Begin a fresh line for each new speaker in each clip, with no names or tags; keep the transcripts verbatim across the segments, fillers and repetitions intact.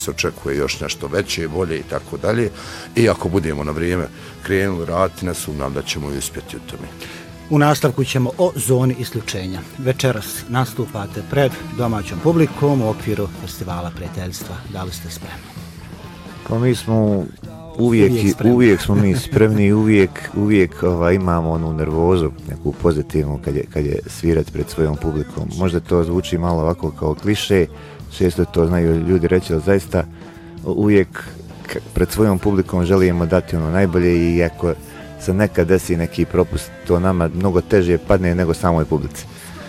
se očekuje još nešto veće, bolje i tako dalje. I ako budemo na vrijeme krenuli raditi, ne sumnjam da ćemo i uspjeti u tome.
U nastavku ćemo o zoni isključenja. Večeras nastupate pred domaćom publikom u okviru festivala prijateljstva. Da li ste spremni?
Pa mi smo uvijek, uvijek, uvijek smo mi spremni i uvijek, uvijek ovaj, imamo onu nervozu, neku pozitivnu kad je, kad je svirat pred svojom publikom. Možda to zvuči malo ovako kao kliše, često to znaju ljudi reći, ali zaista uvijek pred svojom publikom želimo dati ono najbolje i ako se nekad desi neki propust, to nama mnogo teže padne nego samoj publici.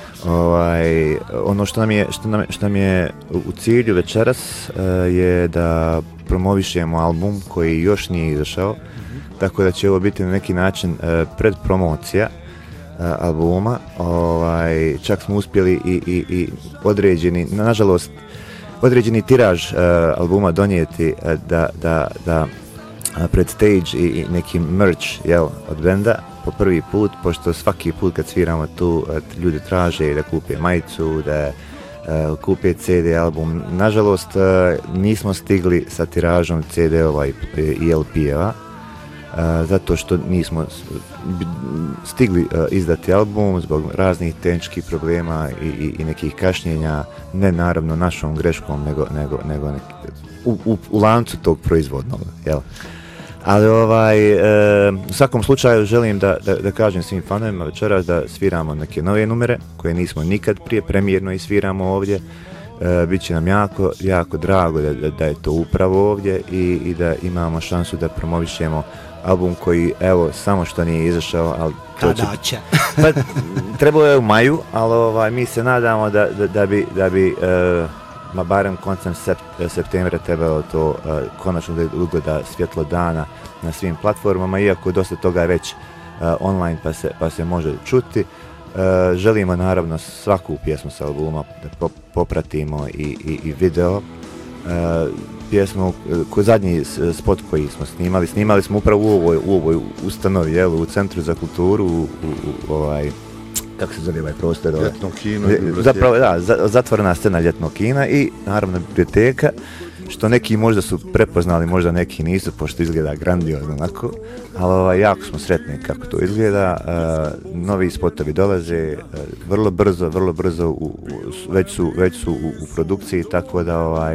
Ovaj, ono što nam je, što nam, što nam je u cilju večeras uh, je da promovišemo album koji još nije izašao, mm-hmm. tako da će ovo biti na neki način uh, predpromocija uh, albuma. Ovaj, čak smo uspjeli i, i, i određeni, nažalost, određeni tiraž uh, albuma donijeti uh, da, da, da uh, pred stage i, i neki merch, jel, od benda po prvi put, pošto svaki put kad sviramo tu uh, ljudi traže da kupe majicu, da uh, kupe ce de album. Nažalost, uh, nismo stigli sa tiražom ce de-ova i, i el pe-eva, uh, zato što nismo stigli uh, izdati album zbog raznih tehničkih problema i, i, i nekih kašnjenja, ne naravno našom greškom, nego, nego, nego neki, u, u, u lancu tog proizvodnog, jel? Ali ovaj, e, u svakom slučaju želim da, da, da kažem svim fanovima večeras da sviramo neke nove numere koje nismo nikad prije premijerno i sviramo ovdje. E, Biće nam jako, jako drago da, da, da je to upravo ovdje i, i da imamo šansu da promovišemo album koji, evo, samo što nije izašao, ali to će...
će.
Pa, trebao je u maju, ali ovaj, mi se nadamo da, da, da bi, da bi e, ma barem koncem sept, septembra trebalo to uh, konačno da ugleda svjetlo dana na svim platformama, iako dosta toga je već uh, online pa se, pa se može čuti. Uh, želimo naravno svaku pjesmu sa albuma da po, popratimo i, i, i video. Uh, pjesmu, ko zadnji spot koji smo snimali, snimali smo upravo u ovoj, u ovoj ustanovi, jel, u Centru za kulturu, u, u, u ovaj, kako se zove ovaj prostor?
Ljetno kino.
Zapravo, da, zatvorena scena ljetnog kina i naravno biblioteka, što neki možda su prepoznali, možda neki nisu, pošto izgleda grandiozno onako, ali ovaj, jako smo sretni kako to izgleda. Uh, novi spotovi dolaze uh, vrlo brzo, vrlo brzo, u, u, već su, već su u, u produkciji, tako da ovaj,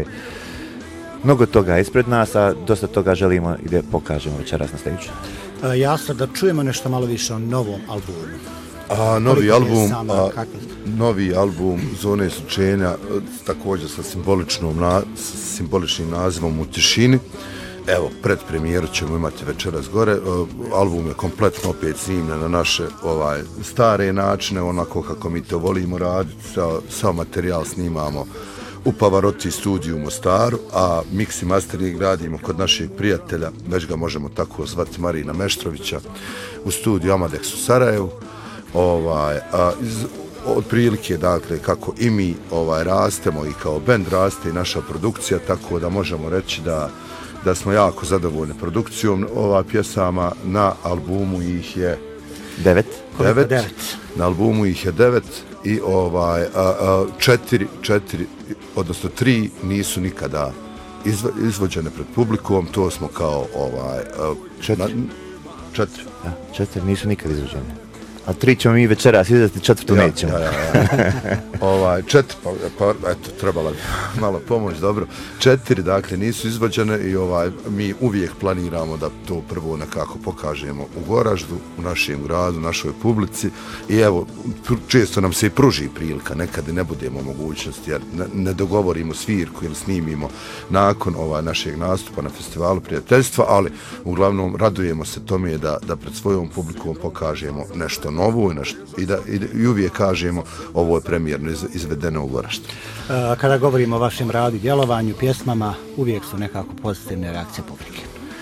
mnogo toga je ispred nas, a dosta toga želimo i da pokažemo večeras na stage.
Uh, Jasno, da čujemo nešto malo više o novom albumu.
A, novi album, sama, a, novi album Zone isključenja, također sa simboličnom na, simboličnim nazivom U tišini. Evo, pred premijeru ćemo imati večeras gore. Uh, album je kompletno opet snimljen na naše ovaj, stare načine, onako kako mi to volimo raditi. Sa, sa materijal snimamo u Pavarotti studiju u Mostaru, a mix i mastering radimo kod našeg prijatelja, već ga možemo tako zvati, Marina Meštrovića, u studiju Amadex u Sarajevu. Ovaj, a, iz, otprilike, dakle, kako i mi ovaj, rastemo i kao band raste i naša produkcija, tako da možemo reći da, da smo jako zadovoljni produkcijom. Ova pjesama na albumu ih je
devet.
devet. devet. Na albumu ih je devet i ovaj, a, a, četiri, četiri, odnosno tri nisu nikada izvo, izvođene pred publikom, to smo kao ovaj... A,
četiri.
Na, četiri.
Da, četiri nisu nikad izvođene. A tri ćemo mi večeras izdati, četvrtu ja, nećemo.
Ja, ja, ja. ovaj, četiri, pa, pa eto, trebala bi malo pomoć, dobro. Četiri, dakle, nisu izvođene i ovaj, mi uvijek planiramo da to prvo nekako pokažemo u Goraždu, u našem gradu, našoj publici. I evo, često nam se i pruži prilika, nekad ne budemo mogućnosti, jer ne, ne dogovorimo svirku ili snimimo nakon ovaj, našeg nastupa na festivalu prijateljstva, ali uglavnom radujemo se tome da, da pred svojom publikom pokažemo nešto novo i da i, i uvijek kažemo ovo je premijerno iz, izvedeno u Goraždu.
Kada govorimo o vašem radu, djelovanju, pjesmama, uvijek su nekako pozitivne reakcije publike.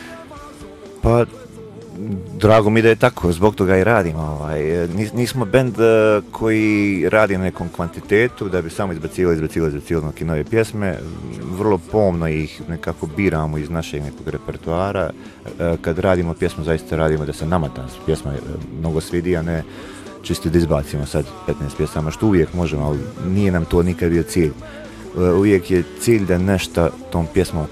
Pa, drago mi da je tako, zbog toga i radimo. Ovaj. Nismo bend koji radi na nekom kvantitetu da bi samo izbacilo, izbacilo, izbacilo neke nove pjesme. Vrlo pomno ih nekako biramo iz našeg nekog repertoara. Kad radimo pjesmu, zaista radimo da se nama ta pjesma mnogo svidi, a ne čisto da izbacimo sad petnaest pjesama, što uvijek možemo, ali nije nam to nikad bio cilj. Uvijek je cilj da nešto tom pjesmom